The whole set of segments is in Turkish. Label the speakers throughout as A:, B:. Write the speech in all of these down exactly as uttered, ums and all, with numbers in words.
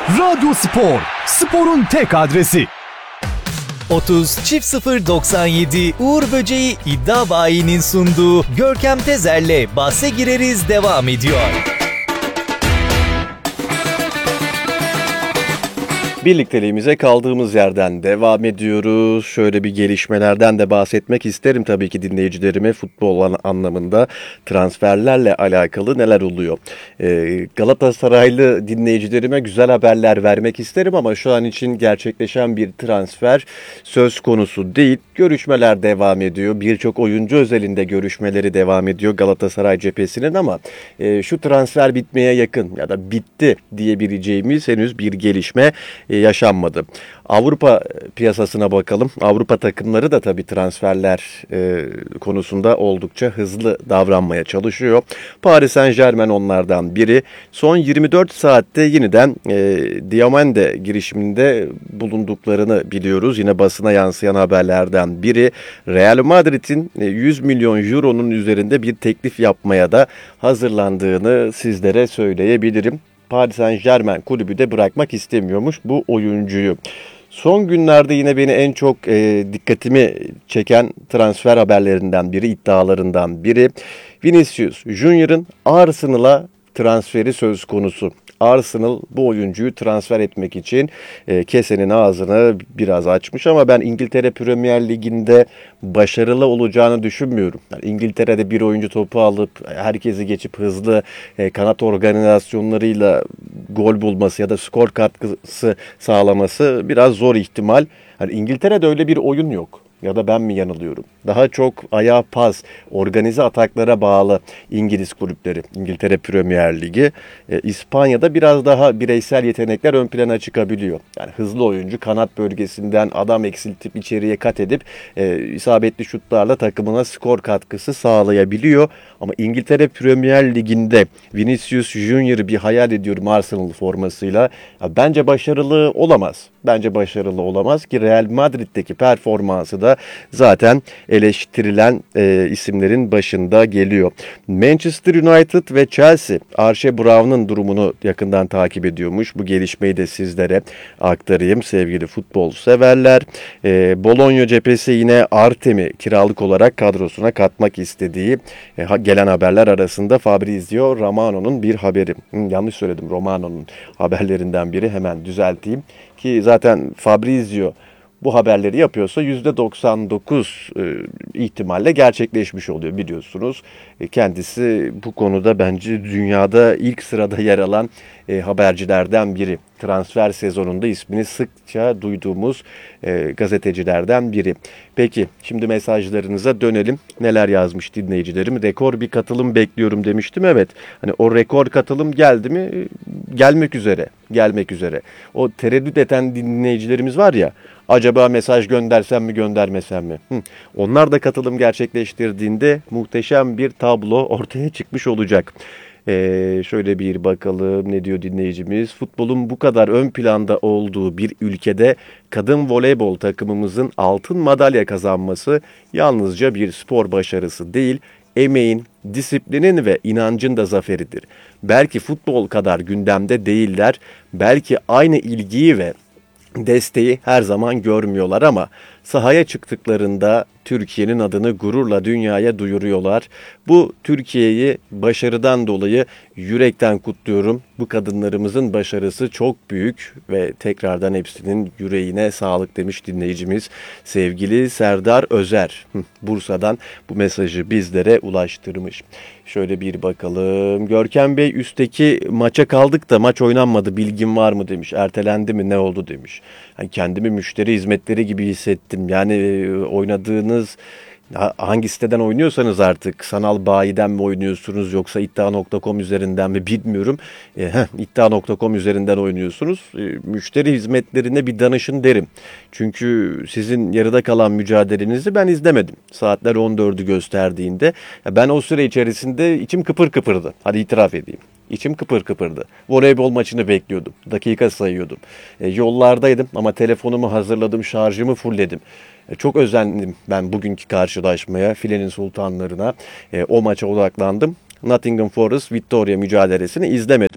A: Radyo Spor, sporun tek adresi.
B: otuz çift sıfır doksan yedi Uğur Böceği İddia Bayi'nin sunduğu Görkem Tezer'le bahse gireriz devam ediyor.
C: Birlikteliğimize kaldığımız yerden devam ediyoruz. Şöyle bir gelişmelerden de bahsetmek isterim tabii ki dinleyicilerime, futbol anlamında transferlerle alakalı neler oluyor. Ee, Galatasaraylı dinleyicilerime güzel haberler vermek isterim ama şu an için gerçekleşen bir transfer söz konusu değil. Görüşmeler devam ediyor. Birçok oyuncu özelinde görüşmeleri devam ediyor Galatasaray cephesinin ama e, şu transfer bitmeye yakın ya da bitti diyebileceğimiz henüz bir gelişme yaşanmadı. Avrupa piyasasına bakalım. Avrupa takımları da tabii transferler e, konusunda oldukça hızlı davranmaya çalışıyor. Paris Saint-Germain onlardan biri. Son yirmi dört saatte yeniden e, Diomande girişiminde bulunduklarını biliyoruz. Yine basına yansıyan haberlerden biri. Real Madrid'in yüz milyon euronun üzerinde bir teklif yapmaya da hazırlandığını sizlere söyleyebilirim. Paris Saint-Germain kulübü de bırakmak istemiyormuş bu oyuncuyu. Son günlerde yine beni en çok e, dikkatimi çeken transfer haberlerinden biri, iddialarından biri. Vinicius Junior'ın Arsenal'a transferi söz konusu. Arsenal bu oyuncuyu transfer etmek için e, kesenin ağzını biraz açmış ama ben İngiltere Premier Ligi'nde başarılı olacağını düşünmüyorum. Yani İngiltere'de bir oyuncu topu alıp herkesi geçip hızlı e, kanat organizasyonlarıyla gol bulması ya da skor katkısı sağlaması biraz zor ihtimal. Yani İngiltere'de öyle bir oyun yok. Ya da ben mi yanılıyorum? Daha çok ayağa pas, organize ataklara bağlı İngiliz kulüpleri, İngiltere Premier Ligi. E, İspanya'da biraz daha bireysel yetenekler ön plana çıkabiliyor. Yani hızlı oyuncu kanat bölgesinden adam eksiltip içeriye kat edip e, isabetli şutlarla takımına skor katkısı sağlayabiliyor. Ama İngiltere Premier Ligi'nde Vinicius Junior'ı bir hayal ediyorum Arsenal formasıyla. Ya, bence başarılı olamaz. Bence başarılı olamaz ki Real Madrid'deki performansı da zaten eleştirilen e, isimlerin başında geliyor. Manchester United ve Chelsea Archie Brown'un durumunu yakından takip ediyormuş. Bu gelişmeyi de sizlere aktarayım sevgili futbol severler. E, Bologna cephesi yine Artem'i kiralık olarak kadrosuna katmak istediği e, gelen haberler arasında Fabrizio Romano'nun bir haberi. Hı, yanlış söyledim, Romano'nun haberlerinden biri, hemen düzelteyim. Ki zaten Fabrizio bu haberleri yapıyorsa yüzde doksan dokuz e, ihtimalle gerçekleşmiş oluyor biliyorsunuz. E, kendisi bu konuda bence dünyada ilk sırada yer alan e, habercilerden biri. Transfer sezonunda ismini sıkça duyduğumuz e, gazetecilerden biri. Peki şimdi mesajlarınıza dönelim. Neler yazmış dinleyicilerim? Rekor bir katılım bekliyorum demiştim. Evet. Hani o rekor katılım geldi mi? Gelmek üzere. Gelmek üzere. O tereddüt eden dinleyicilerimiz var ya. Acaba mesaj göndersem mi göndermesem mi? Hı. Onlar da katılım gerçekleştirdiğinde muhteşem bir tablo ortaya çıkmış olacak. Ee, şöyle bir bakalım ne diyor dinleyicimiz. Futbolun bu kadar ön planda olduğu bir ülkede kadın voleybol takımımızın altın madalya kazanması yalnızca bir spor başarısı değil, emeğin, disiplinin ve inancın da zaferidir. Belki futbol kadar gündemde değiller, belki aynı ilgiyi ve desteği her zaman görmüyorlar ama sahaya çıktıklarında Türkiye'nin adını gururla dünyaya duyuruyorlar. Bu Türkiye'yi başarıdan dolayı yürekten kutluyorum. Bu kadınlarımızın başarısı çok büyük ve tekrardan hepsinin yüreğine sağlık demiş dinleyicimiz sevgili Serdar Özer. Bursa'dan bu mesajı bizlere ulaştırmış. Şöyle bir bakalım. Görkem Bey, üstteki maça kaldık da maç oynanmadı, bilgin var mı demiş. Ertelendi mi, ne oldu demiş. Yani kendimi müşteri hizmetleri gibi hissettim. Yani oynadığınız hangi siteden oynuyorsanız artık, sanal bayiden mi oynuyorsunuz yoksa iddia nokta com üzerinden mi bilmiyorum. E, heh, iddia nokta com üzerinden oynuyorsunuz. E, müşteri hizmetlerine bir danışın derim. Çünkü sizin yarıda kalan mücadelenizi ben izlemedim. Saatler on dördü gösterdiğinde ben o süre içerisinde içim kıpır kıpırdı. Hadi itiraf edeyim. İçim kıpır kıpırdı. Voleybol maçını bekliyordum. Dakika sayıyordum. E, yollardaydım ama telefonumu hazırladım, şarjımı fullledim. E, çok özendim ben bugünkü karşılaşmaya, filenin sultanlarına. E, o maça odaklandım. Nottingham Forest Victoria mücadelesini izlemedim.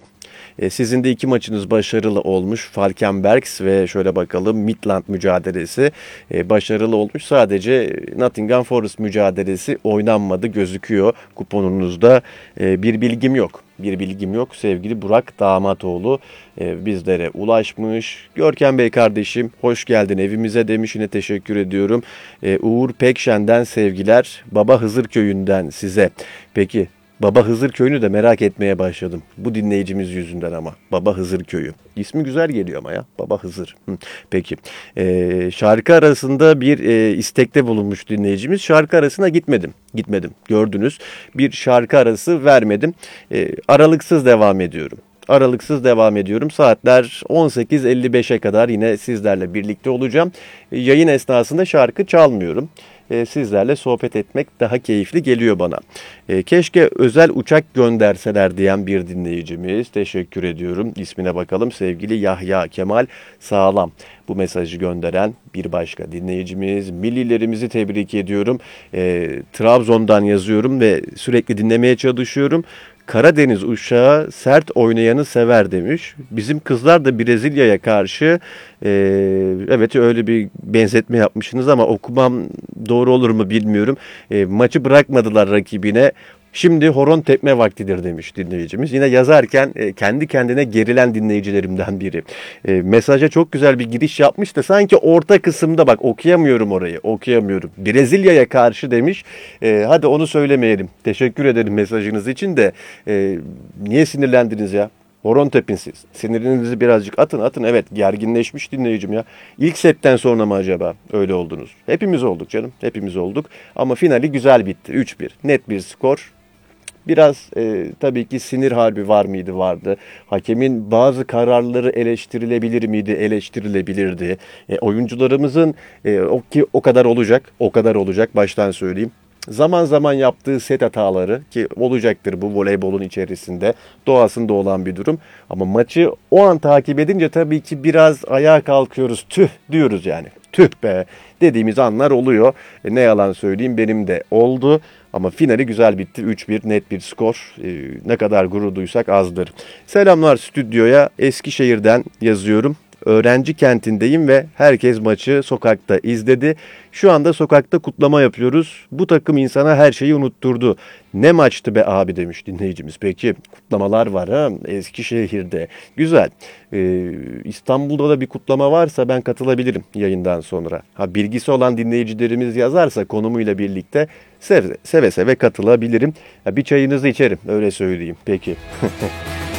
C: E, sizin de iki maçınız başarılı olmuş. Falkenbergs ve şöyle bakalım Midland mücadelesi e, başarılı olmuş. Sadece Nottingham Forest mücadelesi oynanmadı gözüküyor kuponunuzda. E, bir bilgim yok. Bir bilgim yok. Sevgili Burak Damatoğlu e, bizlere ulaşmış. Görkem Bey kardeşim hoş geldin evimize demiş. Yine teşekkür ediyorum. E, Uğur Pekşen'den sevgiler. Baba Hızır Köyü'nden size. Peki Baba Hızır Köyü'nü de merak etmeye başladım. Bu dinleyicimiz yüzünden ama. Baba Hızır Köyü. İsmi güzel geliyor ama ya. Baba Hızır. Hı. Peki. Ee, şarkı arasında bir e, istekte bulunmuş dinleyicimiz. Şarkı arasına gitmedim. Gitmedim. Gördünüz. Bir şarkı arası vermedim. E, aralıksız devam ediyorum. Aralıksız devam ediyorum. Saatler on sekiz elli beşe kadar yine sizlerle birlikte olacağım. E, yayın esnasında şarkı çalmıyorum. Sizlerle sohbet etmek daha keyifli geliyor bana. E, keşke özel uçak gönderseler diyen bir dinleyicimiz. Teşekkür ediyorum. İsmine bakalım. Sevgili Yahya Kemal Sağlam. Bu mesajı gönderen bir başka dinleyicimiz. Millilerimizi tebrik ediyorum. E, Trabzon'dan yazıyorum ve sürekli dinlemeye çalışıyorum. Karadeniz uşağı sert oynayanı sever demiş. Bizim kızlar da Brezilya'ya karşı e, evet öyle bir benzetme yapmışsınız ama okumam doğru olur mu bilmiyorum. E, maçı bırakmadılar rakibine. Şimdi horon tepme vaktidir demiş dinleyicimiz. Yine yazarken e, kendi kendine gerilen dinleyicilerimden biri. E, mesaja çok güzel bir giriş yapmış da sanki orta kısımda bak okuyamıyorum orayı okuyamıyorum. Brezilya'ya karşı demiş. E, hadi onu söylemeyelim. Teşekkür ederim mesajınız için de. E, niye sinirlendiniz ya? Horon tepin siz. Sinirinizi birazcık atın atın. Evet gerginleşmiş dinleyicim ya. İlk setten sonra mı acaba öyle oldunuz? Hepimiz olduk canım. Hepimiz olduk. Ama finali güzel bitti. üç bir. Net bir skor. Biraz e, tabii ki sinir harbi var mıydı? Vardı. Hakemin bazı kararları eleştirilebilir miydi? Eleştirilebilirdi. E, oyuncularımızın e, o ki o kadar olacak. O kadar olacak baştan söyleyeyim. Zaman zaman yaptığı set hataları ki olacaktır bu voleybolun içerisinde doğasında olan bir durum. Ama maçı o an takip edince tabii ki biraz ayağa kalkıyoruz. Tüh diyoruz yani. Tüh be dediğimiz anlar oluyor. E, ne yalan söyleyeyim benim de oldu. Ama finali güzel bitti. üç bir net bir skor. E, ne kadar gurur duysak azdır. Selamlar stüdyoya. Eskişehir'den yazıyorum. Öğrenci kentindeyim ve herkes maçı sokakta izledi. Şu anda sokakta kutlama yapıyoruz. Bu takım insana her şeyi unutturdu. Ne maçtı be abi demiş dinleyicimiz. Peki kutlamalar var ha Eskişehir'de. Güzel. Ee, İstanbul'da da bir kutlama varsa ben katılabilirim yayından sonra. Ha bilgisi olan dinleyicilerimiz yazarsa konumuyla birlikte seve seve, seve katılabilirim. Ha, bir çayınızı içerim öyle söyleyeyim. Peki.